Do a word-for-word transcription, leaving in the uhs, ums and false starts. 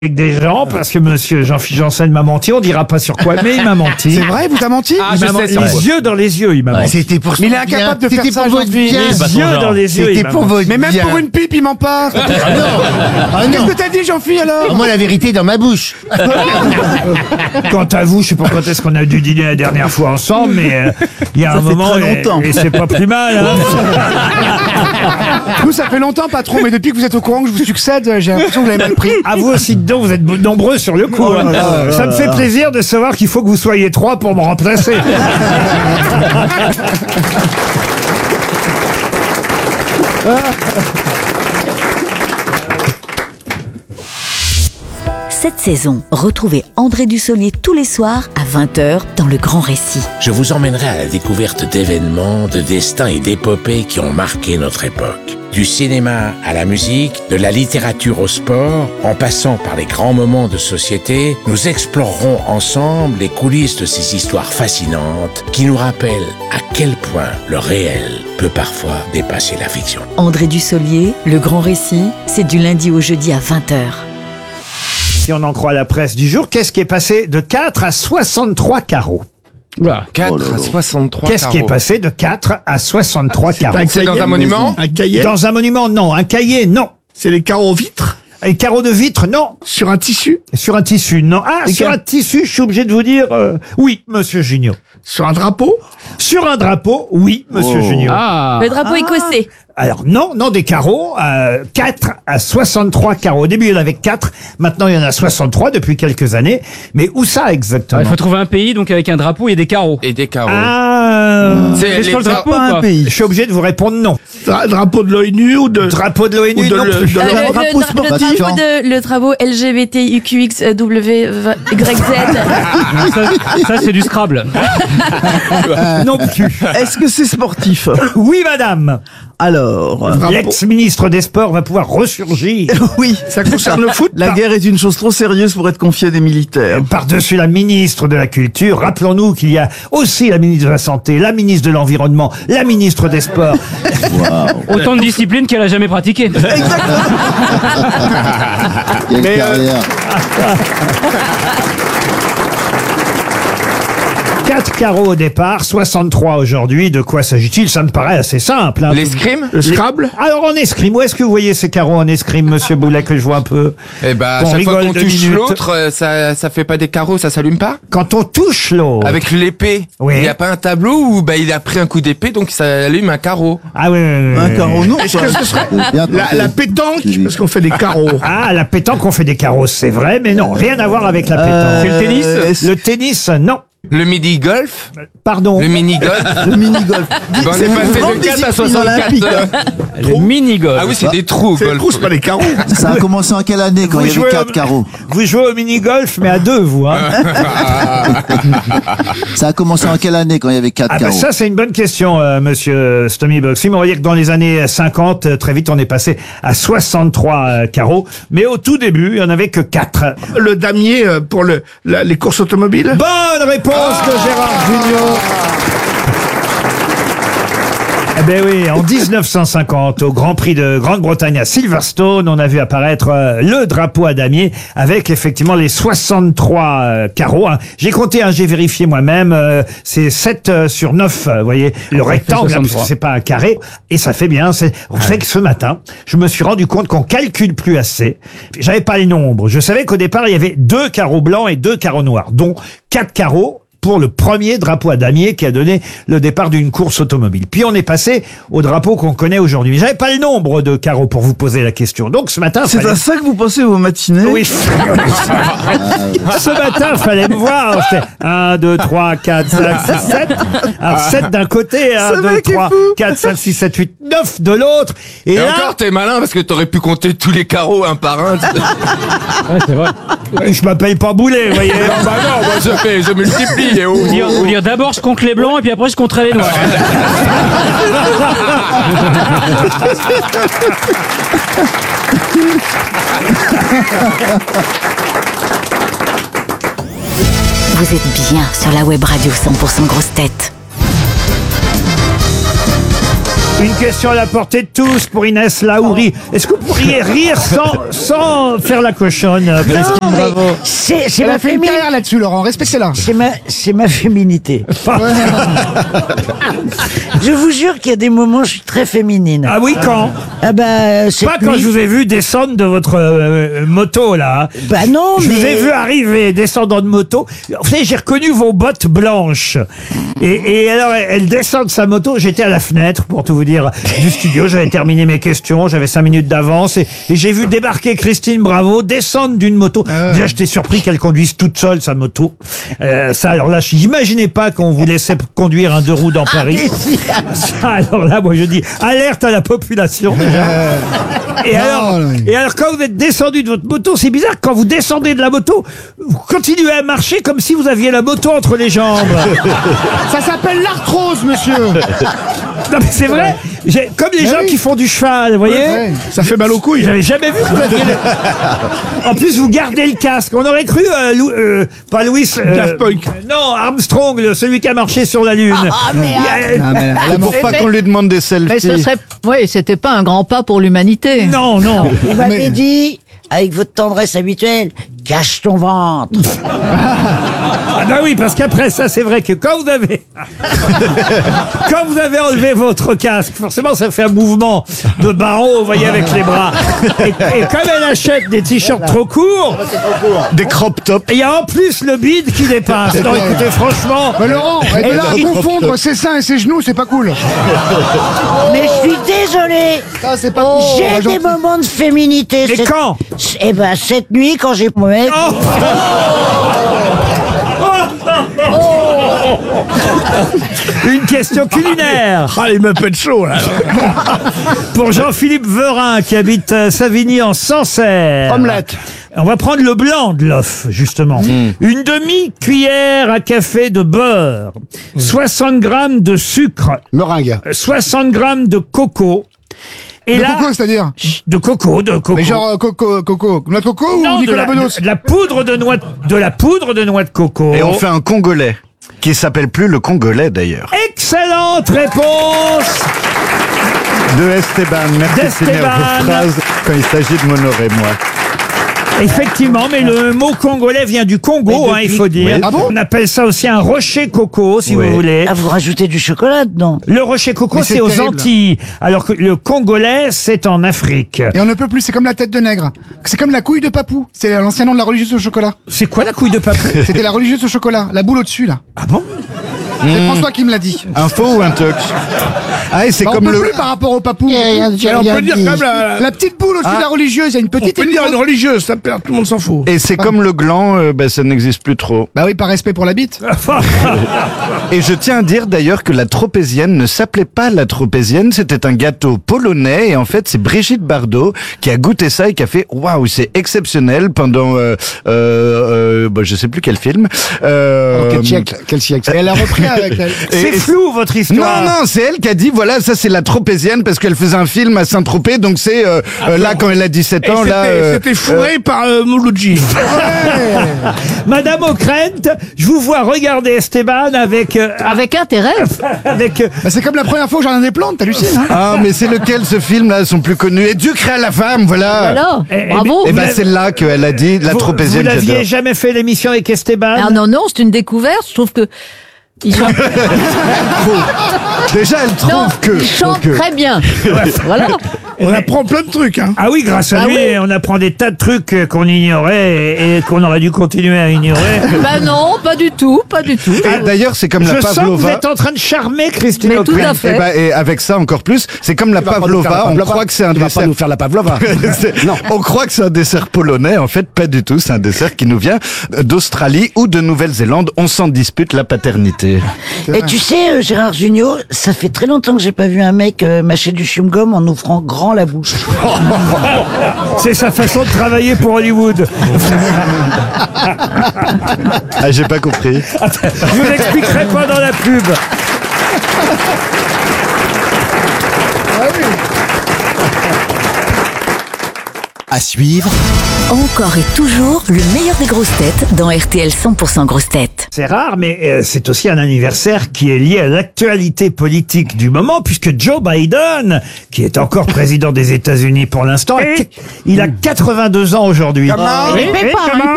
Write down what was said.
avec des gens parce que monsieur Jean-Philippe Janssen m'a menti, on dira pas sur quoi, mais il m'a menti. C'est vrai, vous t'as menti? Ah, il m'a menti. Les yeux dans les yeux, il m'a menti. C'était pour Mais il est incapable de faire ça, Jean-Philippe. Les yeux dans les yeux, il m'a menti. Mais même pour une pipe, il ment pas. Ah non. Qu'est-ce que t'as dit, Jean-Philippe, alors? Moi, la vérité est dans ma bouche. Quant à vous, je sais pas quand est-ce qu'on a dû dîner la dernière fois ensemble, mais euh, il y a un moment, et, et c'est pas plus mal. Hein. Nous, ça fait longtemps, patron, mais depuis que vous êtes au courant que je vous succède, j'ai l'impression que vous l'avez mal pris. À vous aussi dedans, vous êtes nombreux sur le coup. Oh là hein. là là Ça me fait plaisir de savoir qu'il faut que vous soyez trois pour me remplacer. Cette saison, retrouvez André Dussolier tous les soirs à vingt heures dans Le Grand Récit. Je vous emmènerai à la découverte d'événements, de destins et d'épopées qui ont marqué notre époque. Du cinéma à la musique, de la littérature au sport, en passant par les grands moments de société, nous explorerons ensemble les coulisses de ces histoires fascinantes qui nous rappellent à quel point le réel peut parfois dépasser la fiction. André Dussolier, Le Grand Récit, c'est du lundi au jeudi à vingt heures. Si on en croit la presse du jour, qu'est-ce qui est passé de quatre à soixante-trois carreaux? Oula. quatre à soixante-trois Qu'est-ce qui est passé de quatre à soixante-trois carreaux? C'est dans un monument? Un cahier? Dans un monument, non. Un cahier, non. C'est les carreaux vitres? Les carreaux de vitre, non. Sur un tissu? Sur un tissu, non. Ah, Et sur quel- un tissu, je suis obligé de vous dire euh, oui, monsieur Junio. Sur un drapeau? Sur un drapeau, oui, monsieur Junio. Ah. Le drapeau écossais. Alors non, non, des carreaux, euh, quatre à soixante-trois carreaux. Au début, il y en avait quatre, maintenant il y en a soixante-trois depuis quelques années. Mais où ça exactement? Il faut trouver un pays donc avec un drapeau et des carreaux. Et des carreaux. Ah, C'est C'est les sur le dra- drapeau ou pas? je suis obligé de vous répondre non. Dra- drapeau de l'ONU ou de... Drapeau de l'ONU, Ou de non le- plus. de- Euh, le, drapeau le dra- le sportif. drapeau de, le drapeau L G B T I Q X W Y Z. Ça, ça, c'est du Scrabble. Non plus. Est-ce que c'est sportif? Oui, madame. Alors, L'ex-ministre des Sports va pouvoir ressurgir. oui, Ça concerne le foot? la guerre est une chose trop sérieuse pour être confiée à des militaires. Par-dessus la ministre de la Culture, rappelons-nous qu'il y a aussi la ministre de la Santé, la ministre de l'Environnement, la ministre des Sports. Autant de disciplines qu'elle a jamais pratiquées. Quelle Mais, euh, carrière. Quatre carreaux au départ, soixante-trois aujourd'hui. De quoi s'agit-il? Ça me paraît assez simple. Hein. L'escrime? Le Scrabble? Alors en escrime, où est-ce que vous voyez ces carreaux en escrime, monsieur Boulet, que je vois un peu? Eh ben, à Qu'on chaque fois rigole qu'on deux touche minutes. l'autre, euh, ça, ça fait pas des carreaux, ça s'allume pas? Quand on touche l'eau. Avec l'épée. Oui. Il y a pas un tableau où, bah, il a pris un coup d'épée, donc ça allume un carreau. Ah oui, oui, oui, Un oui. carreau non, Est-ce quoi. que ce serait Bien la, tenté. la pétanque? Parce qu'on fait des carreaux. Ah, la pétanque, on fait des carreaux, c'est vrai, mais non, rien à voir avec la pétanque. Euh, C'est le tennis? est-ce- Le tennis, non. Le midi-golf? Pardon. Le mini-golf? Le mini-golf. Bah, on C'est est une passé grande de quatre à discipline olympique. soixante-quatre. Le mini-golf. Ah oui, c'est des trous au C'est le golf. trou, c'est pas des carreaux. Ça a commencé en quelle année quand Vous il y jouez avait au- quatre carreaux? Vous jouez au mini-golf, mais à deux, vous, hein. Ça a commencé en quelle année quand il y avait quatre Ah ben carreaux? ça, c'est une bonne question, euh, monsieur Stomy Boxing. On va dire que dans les années cinquante, euh, très vite, on est passé à soixante-trois euh, carreaux. Mais au tout début, il n'y en avait que quatre. Le damier euh, pour le, la- les courses automobiles? Bonne réponse de Gérard Junior. Eh ben oui, en dix-neuf cent cinquante, au Grand Prix de Grande-Bretagne à Silverstone, on a vu apparaître euh, le drapeau à damier avec effectivement les soixante-trois euh, carreaux. hein. J'ai compté, hein, j'ai vérifié moi-même, euh, c'est sept euh, sur neuf, euh, vous voyez, le rectangle, hein, parce que soixante-trois. c'est pas un carré, et ça fait bien. C'est vous savez que ce matin, je me suis rendu compte qu'on calcule plus assez. J'avais pas le nombre. Je savais qu'au départ, il y avait deux carreaux blancs et deux carreaux noirs, dont quatre carreaux pour le premier drapeau à damier qui a donné le départ d'une course automobile. Puis on est passé au drapeau qu'on connaît aujourd'hui. Mais j'avais pas le nombre de carreaux pour vous poser la question. Donc ce matin, C'est fallait... à ça que vous passez vos matinées? Oui. Ce matin, fallait me voir. C'était un, deux, trois, quatre, cinq, six, sept. Alors sept d'un côté, un, Ce deux, mec est trois, fou. quatre, cinq, six, sept, huit, neuf de l'autre. Et, Et là, encore, t'es malin parce que t'aurais pu compter tous les carreaux un par un. Ouais, c'est vrai. je m'appelle pas Boulet, vous voyez. Non, bah non, moi je fais, je multiplie. Et oh, Faut dire, faut dire d'abord je compte les blancs et puis après je compterai les noirs. Vous êtes bien sur la web radio cent pour cent grosse tête. Une question à la portée de tous pour Inès Laouri. Est-ce que vous pourriez rire sans, sans faire la cochonne, Christine Bravo? C'est c'est Elle ma a fait une féminité. carrière là-dessus, Laurent. Respectez-la. C'est ma, c'est ma féminité. Je vous jure qu'il y a des moments où je suis très féminine. Ah oui, quand? Ah bah, cette Pas quand nuit- je vous ai vu descendre de votre euh, moto, là. Bah non, Je mais... vous ai vu arriver, descendant de moto. Vous savez, j'ai reconnu vos bottes blanches. Et, et alors, elle descend de sa moto. J'étais à la fenêtre, pour tout vous dire, du studio. J'avais terminé mes questions. J'avais cinq minutes d'avance. Et, et j'ai vu débarquer Christine Bravo, descendre d'une moto. Déjà, j'étais surpris qu'elle conduise toute seule sa moto. Euh, ça, alors là, je n'imaginais pas qu'on vous laissait conduire un deux roues dans Paris. Ça, alors là, moi, je dis, alerte à la population. Et alors, et alors, quand vous êtes descendu de votre moto, c'est bizarre, quand vous descendez de la moto, vous continuez à marcher comme si vous aviez la moto entre les jambes. Ça s'appelle l'arthrose, monsieur. Non, mais c'est vrai. J'ai- Comme les Mais gens oui. qui font du cheval, vous voyez. Ouais, ça fait mal aux couilles. J'avais jamais vu que vous aviez le- En plus, vous gardez le casque. On aurait cru, euh, Lou- euh, pas Louis. euh, Daft Punk. Non, Armstrong, le- celui qui a marché sur la Lune. Ah, mais... Il y a- Ah, mais elle a Pour pas qu'on lui demande des Mais ce selfies. serait, oui, c'était pas un grand pas pour l'humanité. Non, non. Vous m'avez dit, avec votre tendresse habituelle, cache ton ventre. Ah bah oui, parce qu'après ça, c'est vrai que quand vous avez quand vous avez enlevé votre casque, forcément, ça fait un mouvement de barreau, vous voyez, avec les bras. Et, et comme elle achète des t-shirts trop courts, Des crop tops. il y a en plus le bide qui dépasse. Non, écoutez, franchement, Bah, Laurent, elle est là à il- confondre ses seins et ses genoux, c'est pas cool. Mais je suis désolée. Ça, c'est pas cool. J'ai Pas des gentil. moments de féminité. Mais cette- quand? Eh ben, cette nuit, quand j'ai mon mec... Oh. Une question culinaire. Ah, il me pète chaud, là. Pour Jean-Philippe Verin qui habite euh, Savigny en Sancerre. Omelette. On va prendre le blanc de l'œuf, justement. Une demi-cuillère à café de beurre, soixante grammes de sucre, Meringue. soixante grammes de coco. Et De là, coco, c'est-à-dire de coco, de coco. Mais genre euh, coco, coco. Noix de coco Non, ou de Nicolas la, Bedos de la poudre de noix, de la poudre de noix de coco. Et on fait un congolais. Qui s'appelle plus le congolais d'ailleurs. Excellente réponse De Esteban. Merci de finir D'Esteban. vos phrases quand il s'agit de m'honorer, moi. Effectivement, mais le mot congolais vient du Congo, Mais hein, il depuis- faut dire. Oui. Ah bon On appelle ça aussi un rocher coco, si Oui. vous voulez. Ah, vous rajoutez du chocolat dedans. Le rocher coco, Mais c'est c'est aux terrible. Antilles, alors que le congolais, c'est en Afrique. Et on ne peut plus, c'est comme la tête de nègre. C'est comme la couille de papou. C'est l'ancien nom de la religieuse au chocolat. C'est quoi la couille de papou? C'était la religieuse au chocolat. La boule au-dessus, là. Ah bon? C'est François qui me l'a dit. Info ou un tox? Ah, et c'est Bah, on comme peut le. plus par rapport au papou. rien- j'ai Alors, on rien peut dire dit. comme la, la petite boule au-dessus Ah. de la religieuse. Il y a une petite. On peut dire une religieuse, ça perd, tout le monde s'en fout. Et c'est comme le gland, euh, bah, ça n'existe plus trop. Bah oui, par respect pour la bite. Et je tiens à dire d'ailleurs que la tropézienne ne s'appelait pas la tropézienne, c'était un gâteau polonais et en fait c'est Brigitte Bardot qui a goûté ça et qui a fait waouh, c'est exceptionnel pendant euh, euh, euh, bah, je sais plus quel film. Euh, Oh, quel siècle, quel siècle. Et elle a repris avec la... C'est flou, votre histoire. Non, non, c'est elle qui a dit, voilà, ça c'est la tropézienne parce qu'elle faisait un film à Saint-Tropez, donc c'est euh, euh, là quand elle a dix-sept Et ans, là... c'était- euh, C'était fourré par euh, Mouloudji. Madame O'Krent, je vous vois regarder Esteban avec... euh, Avec intérêt. avec... euh, Bah, c'est comme la première fois au Jardin des Plantes, t'hallucines, hein. Ah, mais c'est lequel ce film là, sont plus connus. Et Dieu crée la femme, voilà. Voilà. Eh, eh, Bravo. Et Vous ben l'avez- c'est là qu'elle a dit, la vous, tropézienne, vous n'aviez j'adore. jamais fait l'émission avec Esteban? Ah non, non, c'est une découverte. Je trouve que il chante, Déjà, elle trouve non, que... il chante que- très bien. Voilà. On apprend plein de trucs, hein. Ah oui, grâce à Ah lui, oui. on apprend des tas de trucs euh, qu'on ignorait et, et qu'on aurait dû continuer à ignorer. Bah non, pas du tout, pas du tout. Et d'ailleurs, c'est comme Je la sens que vous pavlova. êtes en train de charmer Christine Mais tout O'Krent. à fait. Et, ben, et avec ça encore plus, c'est comme la pavlova. On croit que c'est un dessert. faire la pavlova. C'est- On croit que c'est un dessert polonais. En fait, pas du tout. C'est un dessert qui nous vient d'Australie ou de Nouvelle-Zélande. On s'en dispute la paternité. Et tu sais, euh, Gérard Jugnot, ça fait très longtemps que j'ai pas vu un mec euh, mâcher du chewing-gum en ouvrant grand la bouche. C'est sa façon de travailler pour Hollywood. Ah, j'ai pas compris. Je vous expliquerai pas dans la pub. À suivre. Encore et toujours le meilleur des grosses têtes dans R T L cent pour cent grosses têtes. C'est rare, mais euh, c'est aussi un anniversaire qui est lié à l'actualité politique du moment, puisque Joe Biden, qui est encore président des États-Unis pour l'instant, a- il a quatre-vingt-deux ans aujourd'hui. Il paie pas, hein, il